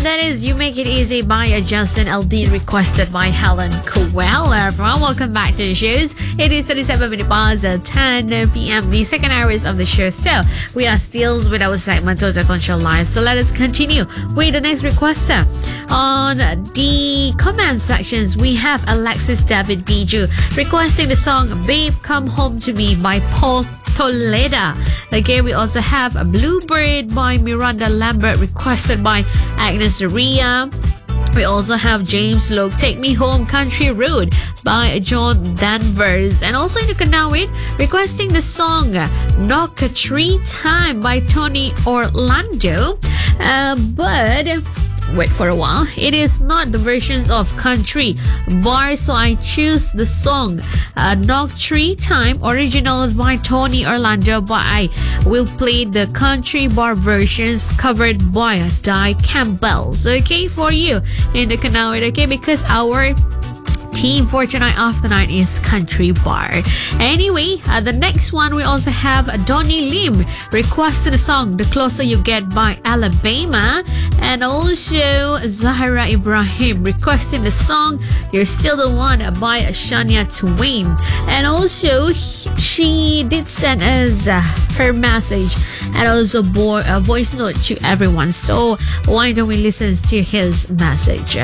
That is You Make It Easy by Justin LD, requested by Helen Cowell. Everyone, welcome back to the shows. It is 37 minutes past 10 p.m., the second hours of the show. So, we are still with our segment Total Control Live. So, let us continue with the next requester. On the comment sections, we have Alexis David Biju requesting the song Babe Come Home to Me by Paul Toledo. Okay, we also have a Bluebird by Miranda Lambert, requested by Agnes Ria. We also have James Logue, Take Me Home Country Road by John Danvers. And also in the Kanawit, requesting the song Knock a Tree Time by Tony Orlando. But wait for a while, it is not the versions of country bar, so I choose the song Knock Tree Time Originals by Tony Orlando, but I will play the country bar versions covered by Di Campbell's, okay, for you in the Kanawit, okay, because our team for tonight after night is country bar. Anyway, the next one we also have Donnie Lim requested the song The Closer You Get by Alabama, and also Zahra Ibrahim requesting the song You're Still the One by Shania Twain. And also she did send us her message and also a voice note to everyone, so why don't we listen to his message?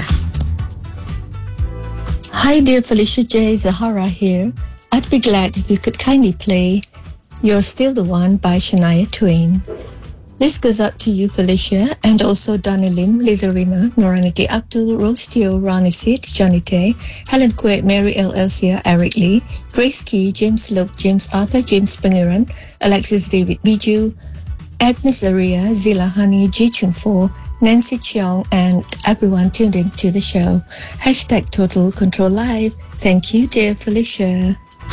Hi dear Felicia J. Zahara here. I'd be glad if you could kindly play You're Still the One by Shania Twain. This goes out to you, Felicia, and also Donnie Lim, Lizarina, Noranity Abdul, Rose Teo, Ronnie Sid, Johnny Tay, Helen Quaid, Mary L. Elsia, Eric Lee, Grace Key, James Loke, James Arthur, James Pangeran, Alexis David Biju, Agnes Aria, Zila Honey, Ji Chun Fo, Nancy Cheong, and everyone tuned in to the show. Hashtag Total Control Live. Thank you, dear Felicia.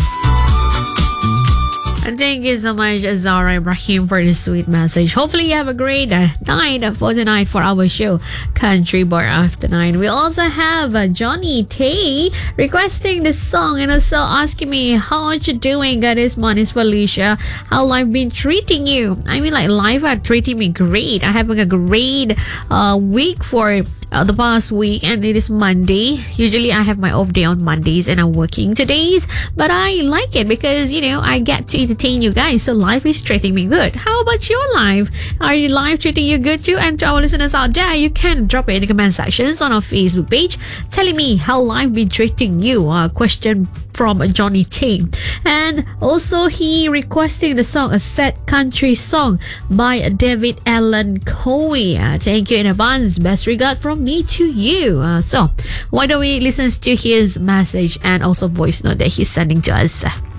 And thank you so much, Zara Ibrahim, for the sweet message. Hopefully you have a great night for tonight for our show, Country Bar After 9. We also have Johnny Tay requesting this song and also asking me, how are you doing? That is Manis Felicia. How life been treating you? I mean, like, life are treating me great. I'm having a great week for the past week, and it is Monday. Usually I have my off day on Mondays and I'm working todays, but I like it because, you know, I get to entertain you guys, so life is treating me good. How about your life? Are your life treating you good too? And to our listeners out there, you can drop it in the comment sections on our Facebook page telling me how life been treating you. A question from Johnny Tay. And also he requesting the song A Sad Country Song by David Allen Coe. Thank you in advance. Best regard from me to you. So why don't we listen to his message and also voice note that he's sending to us.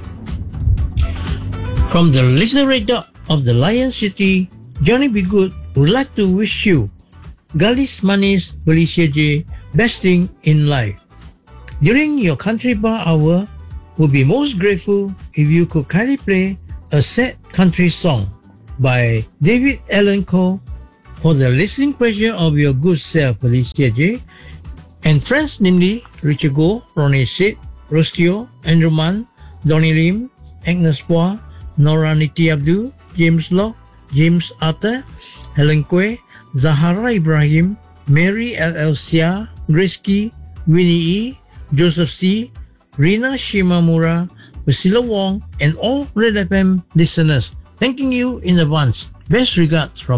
From the listener radar of the Lion City, Johnny B. Good would like to wish you, Galis Manis Felicia J, best thing in life. During your country bar hour, would be most grateful if you could kindly play A Sad Country Song by David Allen Coe for the listening pleasure of your good self, Felicia J, and friends namely Richard Go, Ronnie Sid, Rostio, Andrew Mann, Donnie Lim, Agnes Poa, Nora Niti Abdul, James Locke, James Arthur, Helen Quay, Zahara Ibrahim, Mary L. Elsia, Grace Key, Winnie E., Joseph C., Rina Shimamura, Priscilla Wong, and all Red FM listeners. Thanking you in advance. Best regards from